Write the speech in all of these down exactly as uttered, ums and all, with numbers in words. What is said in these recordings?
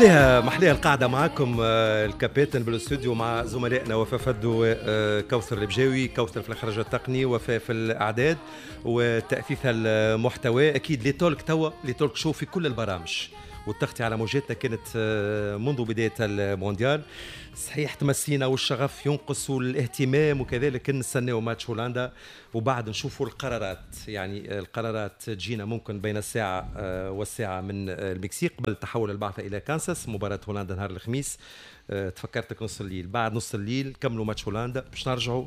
محليها محليها القاعدة معكم الكابيتن بالاستوديو مع زملائنا وفاء فدو وكوثر البجاوي. كوثر في الإخراج التقني، وفاء في الإعداد وتأثيث المحتوى. أكيد لي تولك توا لي تولك شو في كل البرامج، والتغطية على موجاتنا كانت منذ بداية المونديال. صحيح تمسينا والشغف ينقص والاهتمام وكذلك نستناو ماتش هولندا وبعد نشوفوا القرارات. يعني القرارات تجينا ممكن بين الساعة والساعة من المكسيك قبل تحول البعثة إلى كانساس. مباراة هولندا نهار الخميس، تفكرتك نص الليل. بعد نص الليل كملوا ماتش هولندا باش نرجعوا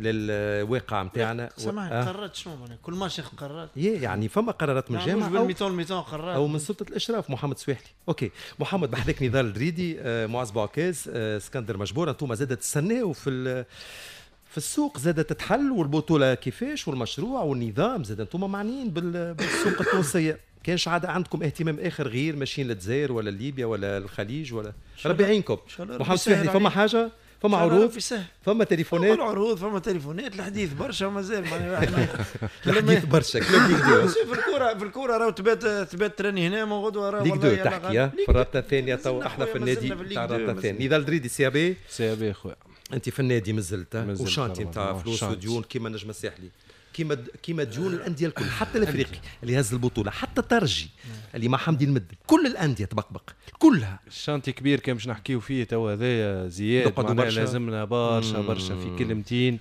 للواقع متاعنا. سمعني و... قررت شنو معناها كل ماتش قررت يعني فما قرارات من الجامعه او بالميتون ميتون قررت او من سلطه الاشراف. محمد سويحلي اوكي محمد بحذاك نضال الدريدي، معز بوعكاز، اسكندر مجبور. انتم زادت تستناو في في السوق زادت تتحل، والبطوله كيفاش والمشروع والنظام زاد انتم معنيين بالسوق التونسيه. كانش عاد عندكم اهتمام اخر غير ماشيين للجزائر ولا ليبيا ولا الخليج ولا ربي يعينكم. محمد سويحلي فما حاجه، فما عروض، فما تليفونات، فما عروض، فما تليفونات. الحديث برشا ومازال معناها الحديث برشا. كلوب ليك دو في الكره في الكره راهو تبات تبات تراني هنا وغدوه راهو ليك دو تحكي في الرابطه الثانيه. تو احنا في النادي تاع الرابطه الثانيه. نضال دريدي سي بي سي بي خويا. انت في النادي مازلت وشانتي نتاع فلوس وديون كيما نجم الساحلي، كيما كيما ديون الانديه الكل، حتى الافريقي اللي هز البطوله، حتى الترجي اللي مع حمدي المد، كل الانديه تبقبق كلها. الشانتي كبير كان باش نحكيو فيه تو هذايا زياد معناها لازمنا برشا برشا في كلمتين.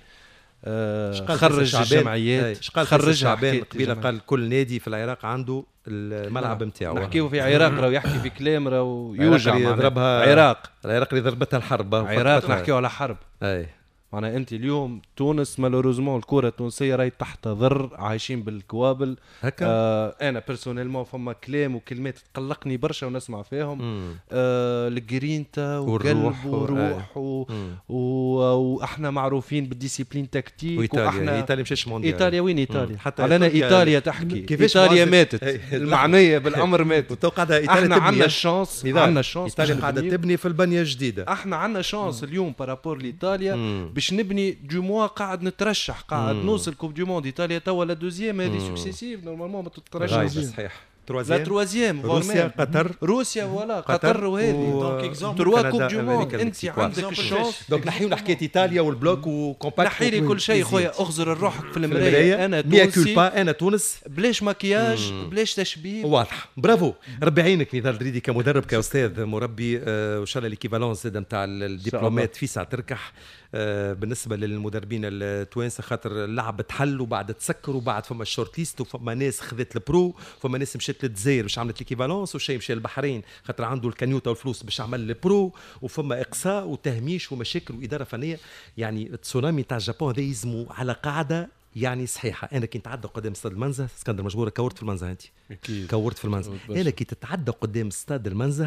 آه خرج الجمعيات، خرج شعبان قبيله. قال كل نادي في العراق عنده الملعب نتاعو. نحكيو في عراق راهو يحكي في كلام راهو يوجع يضربها عراق العراق اللي ضربتها الحرب. عراق نحكيو على حرب. اي معناها انت اليوم تونس مالوروزمون الكره التونسيه راهي تحت ضر، عايشين بالكوابل هكا. آه انا بيرسونيلمون فما كلام وكلمات تقلقني برشا ونسمع فيهم. آه الجرينتا وقلب وروح و... و... واحنا معروفين بالديسيبلين تكتيك. وايطاليا ايطاليا مشاش مونديال. ايطاليا وين ايطاليا؟ حتى علينا ايطاليا تحكي كيفاش ايطاليا ماتت المعنيه بالامر ماتت. احنا عندنا الشانس، عندنا الشانس ايطاليا قاعده تبني في البنيه جديده. احنا عندنا شانس اليوم بارابور لايطاليا باش نبني دو موا. قاعد نترشح، قاعد مم. نوصل كوب دو موند. ايطاليا توا لا دوزيام هذه سوكسيسيف نورمالمون ما تترشح. صحيح. لا تروازيام روسيا قطر روسيا ولا قطر وهذه دونك تروا كوب دو موند. انت عندك الشانس. دونك نحيو حكايه ايطاليا والبلوك وكومباكت. نحي لي كل شيء خويا، اغزر روحك في المرايه. انا تونسي، انا تونس، بلاش مكياج بلاش تشبيه. واضح. برافو، ربي يعينك نضال دريدي كمدرب كاستاذ مربي. وان شاء الله ليكيفالونس زاد نتاع الدبلومات في ساعه تركح. آه بالنسبه للمدربين التوانسه، خاطر اللعب تحل وبعد تسكر وبعد فما الشورت ليست وفما ناس خذت البرو، فما ناس مشات للجزائر باش عملت ليكيفالونس، وشي مشى للبحرين خاطر عنده الكنيوتا والفلوس باش عمل البرو، وفما اقصاء وتهميش ومشاكل واداره فنيه. يعني التسونامي تاع اليابان هذا يزمو على قاعده يعني صحيحه. انا كنت تعدى قدام استاد المنزه اسكندر مجبور، كورت في المنزه. انت كورت في المنزه. انا كنت تتعدى قدام استاد المنزه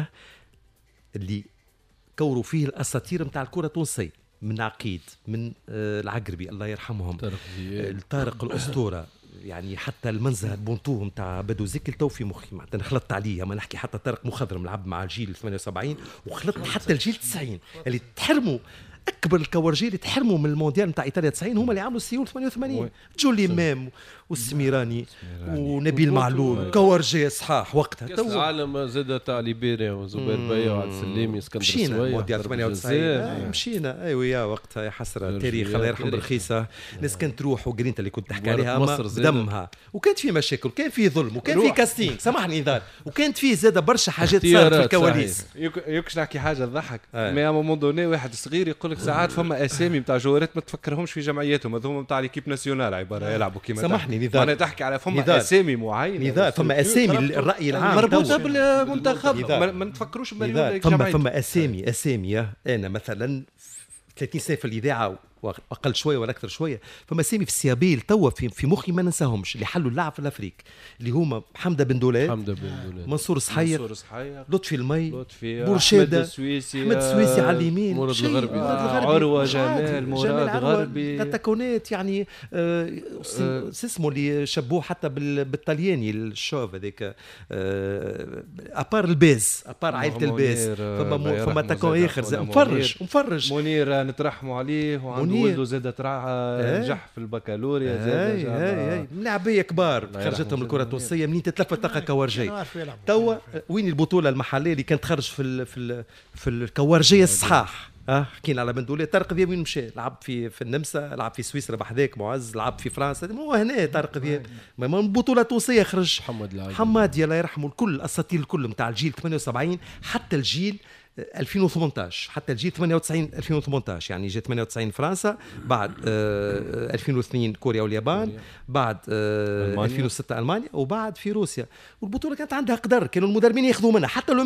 اللي كوروا فيه الاساطير نتاع الكره التونسيه، من عقيد، من آه العقربي الله يرحمهم، طارق الاسطوره. يعني حتى المنزه بونطو نتاع بدو زكل تو في مخي، معناتها خلطت عليه. ما نحكي حتى طارق مخضرم لعب مع الجيل ثمانية وسبعين وخلطت حتى الجيل تسعين اللي تحرموا. اكبر الكورجي اللي تحرموا من المونديال نتاع ايطاليا تسعين هما اللي عملوا السيول ثمانية وثمانين. جولي مام والسميراني ونبيل معلول، كورجي صحاح وقتها. كاس العالم زاد تاع ليبيريا وزبير بيا وعبد السليمي اسكندر السويد. مشينا مونديال ثمانية وتسعين مشينا. ايوه يا وقتها يا حسره. التاريخ الله يرحم بالرخيصه. ناس كانت تروح وجرينتا اللي كنت تحكي عليها بدمها، وكانت في مشاكل، وكان في ظلم، وكان في كاستينغ سامحني نضال، وكانت في زاده برشا حاجات صارت في الكواليس. يوكش نحكي حاجه تضحك. مي ا مومون دوني واحد صغير يقول لك ساعات فما اسامي نتاع جوارات ما تفكرهمش في جمعياتهم، هذوما نتاع ليكيب ناسيونال عباره يلعبوا كيما. سامحني نضال، انا تحكي على فما اسامي معينه. نضال فما اسامي الراي العام مربوطه بالمنتخب، ما نتفكروش بمليون. فما فما اسامي اسامي انا مثلا ثلاثين سنه في الاذاعه واقل شويه ولا اكثر شويه، فما سامي في السيابيل توا في, في مخي ما ننساهمش، اللي حلوا اللعب في الافريق، اللي هما حمده بن دولاب، حمده بن دولاب، منصور صحيح، منصور صحيح، لطفي المي، لطفي، بورشاده، احمد السويسي، احمد السويسي على اليمين، مراد الغربي، آه عروه جمال، مراد الغربي، تتكونات يعني آه آه اسمه اللي شبوه حتى بالطلياني الشوف هذاك آه ابار الباز، ابار عائله الباز، فما فما تكون اخر مفرج مفرج منير نترحموا عليه، وعنده ولده زاد ترعى نجح في البكالوريا زاد جاب لاعبيه كبار خرجتهم الكره التونسيه منين تتلفت تلقى كورجي. توا وين البطوله المحليه اللي كانت خرج في ال في ال في الكورجيه الصحاح؟ اه حكينا على بندولي. طارق ذياب وين مشى؟ لعب في في النمسا، لعب في سويسرا بحذاك معز، لعب في فرنسا، هو هنا طارق ذياب. ما من بطوله توصيه خرج محمد العادي حمادي الله يرحمه، الكل الاساطير الكل نتاع الجيل ثمانية وسبعين حتى الجيل ألفين وثمانية عشر، حتى الجيل ثمانية وتسعين ألفين وثمانية عشر، يعني جات ثمانية وتسعين فرنسا، بعد آه ألفين واثنين كوريا واليابان، بعد آه ألفين وستة المانيا، وبعد في روسيا. والبطوله كانت عندها قدر، كانوا المدربين ياخذوا منها حتى لو